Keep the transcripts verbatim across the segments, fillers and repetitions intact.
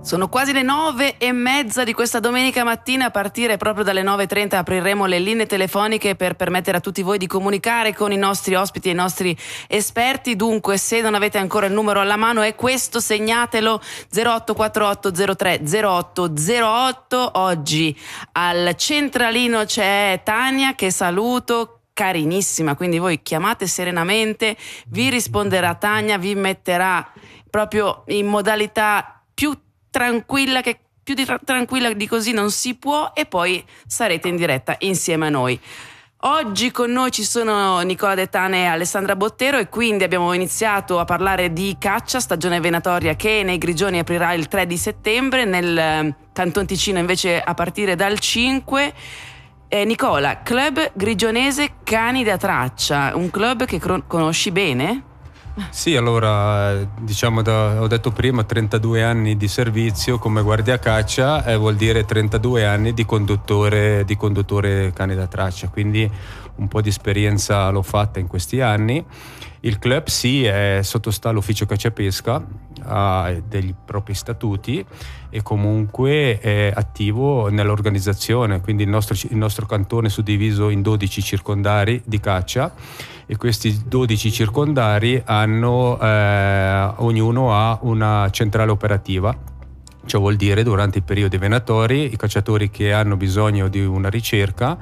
Sono quasi le nove e mezza di questa domenica mattina. A partire proprio dalle nove e trenta apriremo le linee telefoniche per permettere a tutti voi di comunicare con i nostri ospiti e i nostri esperti. Dunque, se non avete ancora il numero alla mano, è questo, segnatelo: zero otto quattro otto zero tre zero otto zero otto. Oggi al centralino c'è Tania, che saluto, carinissima, quindi voi chiamate serenamente, vi risponderà Tania, vi metterà proprio in modalità più tranquilla, che più di tra- tranquilla di così non si può, e poi sarete in diretta insieme a noi. Oggi con noi ci sono Nicola De Tane e Alessandra Bottero, e quindi abbiamo iniziato a parlare di caccia, stagione venatoria che nei Grigioni aprirà il tre di settembre, nel Canton Ticino invece a partire dal cinque. Eh, Nicola, club grigionese Cani da Traccia, un club che cro- conosci bene? Sì, allora diciamo, da, ho detto prima, trentadue anni di servizio come guardia caccia, eh, vuol dire trentadue anni di conduttore, di conduttore Cani da Traccia, quindi un po' di esperienza l'ho fatta in questi anni. Il club sì, è sottostà all'ufficio caccia e pesca, ha degli propri statuti e comunque è attivo nell'organizzazione, quindi il nostro, il nostro cantone è suddiviso in dodici circondari di caccia, e questi dodici circondari hanno eh, ognuno ha una centrale operativa. Ciò vuol dire, durante i periodi venatori, i cacciatori che hanno bisogno di una ricerca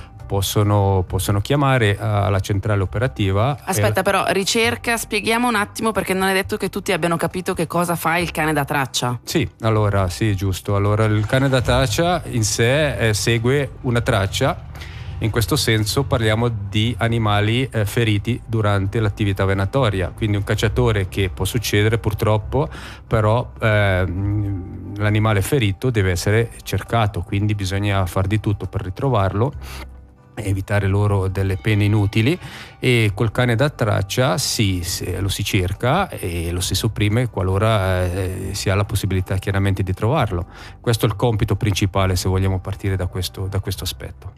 possono, possono chiamare alla centrale operativa. Aspetta, e... però, ricerca, spieghiamo un attimo, perché non è detto che tutti abbiano capito che cosa fa il cane da traccia. Sì, allora, sì, giusto. Allora, il cane da traccia in sé eh, segue una traccia. In questo senso parliamo di animali eh, feriti durante l'attività venatoria, quindi un cacciatore, che può succedere purtroppo, però eh, l'animale ferito deve essere cercato, quindi bisogna far di tutto per ritrovarlo, evitare loro delle pene inutili, e col cane da traccia sì, lo si cerca e lo si sopprime qualora eh, si ha la possibilità chiaramente di trovarlo. Questo è il compito principale, se vogliamo partire da questo, da questo aspetto.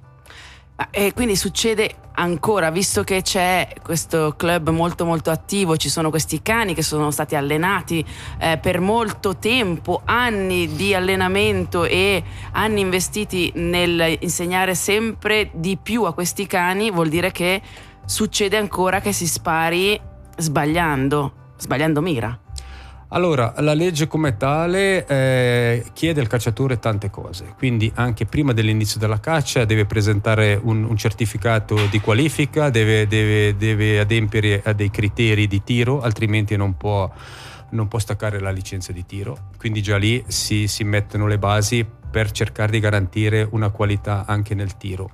E quindi succede ancora, visto che c'è questo club molto molto attivo, ci sono questi cani che sono stati allenati eh, per molto tempo, anni di allenamento e anni investiti nel insegnare sempre di più a questi cani, vuol dire che succede ancora che si spari sbagliando, sbagliando mira. Allora, la legge come tale eh, chiede al cacciatore tante cose, quindi anche prima dell'inizio della caccia deve presentare un, un certificato di qualifica, deve, deve, deve adempiere a dei criteri di tiro, altrimenti non può, non può staccare la licenza di tiro, quindi già lì si, si mettono le basi per cercare di garantire una qualità anche nel tiro.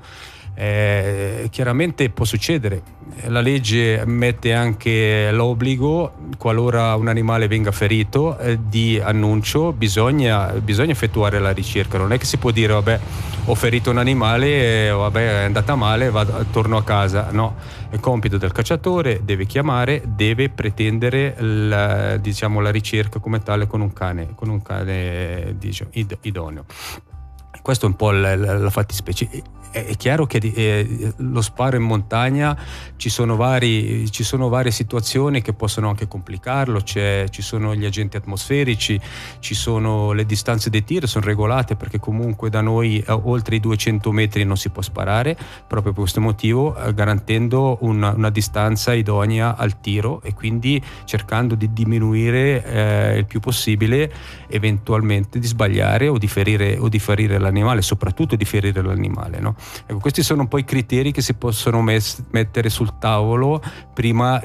Eh, chiaramente può succedere, la legge mette anche l'obbligo, qualora un animale venga ferito, eh, di annuncio, bisogna, bisogna effettuare la ricerca. Non è che si può dire vabbè, ho ferito un animale, eh, vabbè, è andata male, vado, torno a casa. No, è compito del cacciatore, deve chiamare, deve pretendere la, diciamo, la ricerca come tale con un cane, con un cane diciamo, id- idoneo. Questo è un po' la, la, la fattispecie. È chiaro che eh, lo sparo in montagna ci sono vari ci sono varie situazioni che possono anche complicarlo. C'è, ci sono gli agenti atmosferici, ci sono le distanze dei tiri, sono regolate, perché comunque da noi eh, oltre i duecento metri non si può sparare, proprio per questo motivo, eh, garantendo una, una distanza idonea al tiro, e quindi cercando di diminuire eh, il più possibile eventualmente di sbagliare o di ferire o di ferire l'animale, soprattutto di ferire l'animale, no? Ecco, questi sono un po' i criteri che si possono mes- mettere sul tavolo prima